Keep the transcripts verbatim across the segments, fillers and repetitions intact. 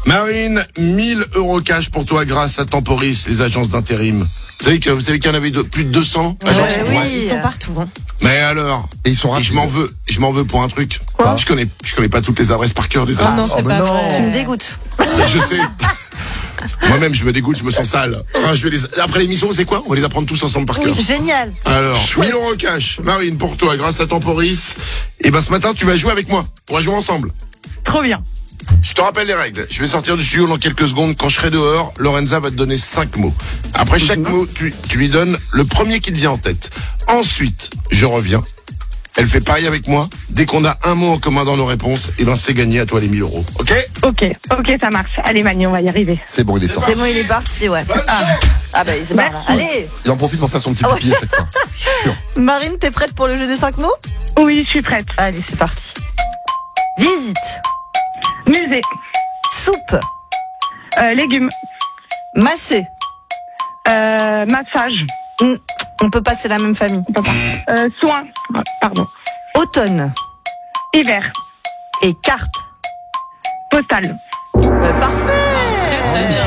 Marine, mille euros cash pour toi grâce à Temporis, les agences d'intérim. Vous savez que vous savez qu'il y en avait de, plus de deux cents agences. Ouais, oui, ils sont partout. Hein. Mais alors, et ils sont et je m'en veux, je m'en veux pour un truc. Quoi je connais, je connais pas toutes les adresses par cœur des Ah agences. non, c'est oh, pas non. vrai. Tu me dégoûtes. Je sais. Moi-même, je me dégoûte, je me sens sale. Enfin, je vais les... Après l'émission, c'est quoi? On va les apprendre tous ensemble par cœur. Oui, génial. Alors, mille euros cash, Marine, pour toi, grâce à Temporis. Et ben ce matin, tu vas jouer avec moi. On va jouer ensemble. Trop bien. Je te rappelle les règles. Je vais sortir du studio dans quelques secondes. Quand je serai dehors, Lorenza va te donner cinq mots. Après chaque mot, tu, tu lui donnes le premier qui te vient en tête. Ensuite, je reviens. Elle fait pareil avec moi. Dès qu'on a un mot en commun dans nos réponses, et ben c'est gagné, à toi les mille euros. Ok? Ok, ok, ça marche. Allez Manu, on va y arriver. C'est bon, il est sorti. C'est bon, il est parti, ouais. Bonne Ah, chance. ah bah, c'est marrant. Allez. Il en profite pour faire son petit pipi à chaque fois. Sûr. Marine, t'es prête pour le jeu des cinq mots? Oui, je suis prête. Allez, c'est parti. Visite. Musée, Soupe. euh, légumes, Masser. euh, massage, Hmm, On peut passer la même famille. papa, euh, soins, Ah, pardon, Automne. hiver, Et carte. postal. Bah, parfait. Très bien.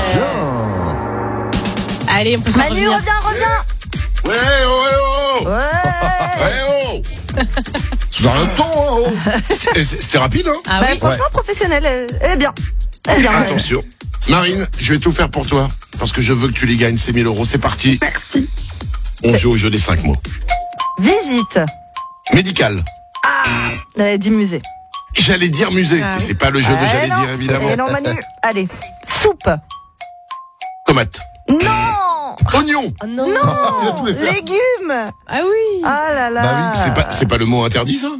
Allez, on peut s'en Manu, revenir. reviens, reviens. Ouais, oh, ouais, oh. Ouais. Ouais, oh. Tu as un ton, hein, oh. C'était c'était rapide, hein? Ah Bah, oui. franchement, professionnelle, elle, elle est bien. Elle est bien. elle. Attention. Marine, je vais tout faire pour toi. Parce que je veux que tu les gagnes, ces mille euros. C'est parti. Merci. On joue au jeu des cinq mots. Visite. Médical. Elle a dit musée. J'allais dire musée. Ah Mais oui. c'est pas le jeu que Eh j'allais non. dire, évidemment. Eh non, Manu. Allez. Soupe. Tomate. Non. Oignon. Oh non. Il va tous les faire. Légumes. Ah oui. Ah là là. Bah oui, C'est pas, c'est pas le mot interdit, ça?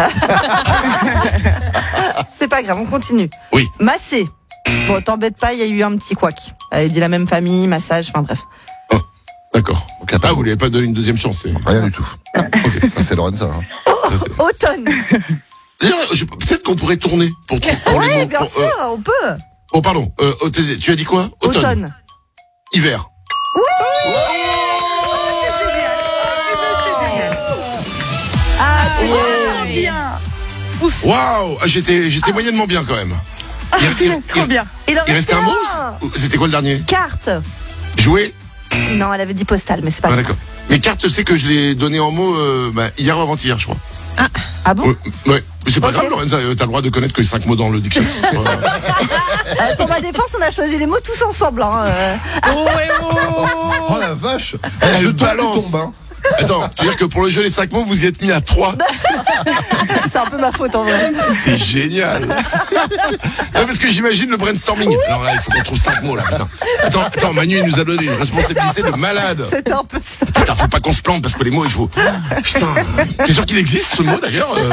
C'est pas grave, on continue. Oui. Masser. Bon, t'embête pas, il y a eu un petit couac. Elle a dit la même famille, massage, enfin bref. D'accord. Donc, attends. Ah, vous lui avez pas donné une deuxième chance. c'est- Rien du tout. Ok. Ça, c'est Lorenza. Hein. Ça, c'est- Automne. D'ailleurs, je- peut-être qu'on pourrait tourner pour, pour les Oui, mots. bien pour, sûr, euh, on peut. oh, pardon. Euh, automne. Tu as dit quoi? Automne. Automne. Hiver. Ah, Trop bien. Waouh. Ah, J'étais, j'étais moyennement bien quand même. Il, il- Trop il- bien. il en il restait un mot? un. ou- C'était quoi le dernier? Carte. Jouer? Non, elle avait dit postal, mais c'est pas Ah, grave. d'accord. Mais carte, c'est que je l'ai donné en mots euh, bah, hier ou avant-hier, je crois. Ah bon? Ouais, ouais. Mais c'est pas Ok. grave, Lorenza, euh, t'as le droit de connaître que cinq mots dans le dictionnaire. Voilà. Euh, pour ma défense, on a choisi les mots tous ensemble. Hein. euh. Oh, ouais, oh. Oh la vache. Elle Elle tombe, balance. tu tombes, hein. Attends, tu veux dire que pour le jeu des cinq mots, vous y êtes mis à trois? C'est un peu ma faute en vrai. C'est génial. Non, parce que j'imagine le brainstorming. Alors là, il faut qu'on trouve cinq mots là, putain. Attends, attends, Manu, il nous a donné une responsabilité de malade. C'était un peu ça. Putain, faut pas qu'on se plante parce que les mots, il faut. Putain, c'est sûr qu'il existe ce mot d'ailleurs. euh.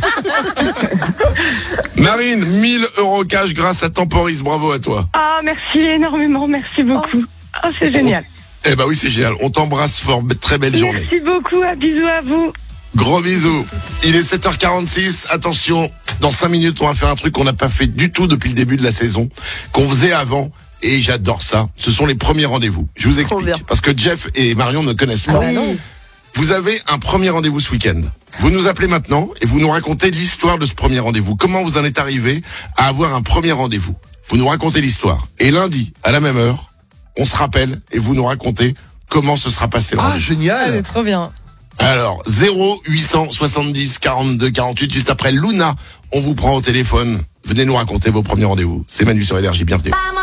Marine, mille euros cash grâce à Temporis, bravo à toi. Ah, merci énormément, merci beaucoup. Oh, c'est génial. Eh ben oui, c'est génial. On t'embrasse fort, très belle journée. Merci beaucoup, à bisous à vous. Gros bisous. Il est sept heures quarante-six. Attention, dans cinq minutes, on va faire un truc qu'on n'a pas fait du tout depuis le début de la saison, qu'on faisait avant. Et j'adore ça. Ce sont les premiers rendez-vous. Je vous Trop bien. explique. Parce que Jeff et Marion ne connaissent pas. bah non. Vous avez un premier rendez-vous ce week-end. Vous nous appelez maintenant et vous nous racontez l'histoire de ce premier rendez-vous. Comment vous en êtes arrivé à avoir un premier rendez-vous? Vous nous racontez l'histoire. Et lundi, à la même heure, on se rappelle et vous nous racontez comment se sera passé le Ah, rendez-vous. Ah, génial. c'est trop bien. Alors, zéro huit cent soixante-dix quarante-deux quarante-huit, juste après Luna, on vous prend au téléphone. Venez nous raconter vos premiers rendez-vous. C'est Manu sur Énergie, bienvenue.